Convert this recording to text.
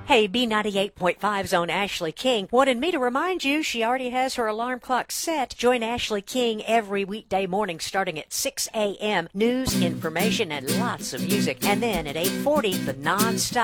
Hey, B98.5's own Ashley King wanted me to remind you she already has her alarm clock set. Join Ashley King every weekday morning starting at 6 a.m. News, information, and lots of music. And then at 8:40, the non-stop